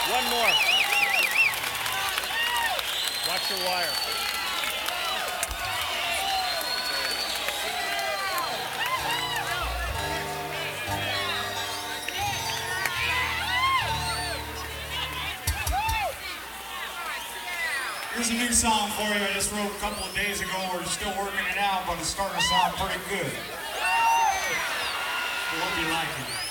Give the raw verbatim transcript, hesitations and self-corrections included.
One more. Watch your wire. Here's a new song for you I just wrote a couple of days ago. We're still working it out, but it's starting to sound pretty good. I hope you like it.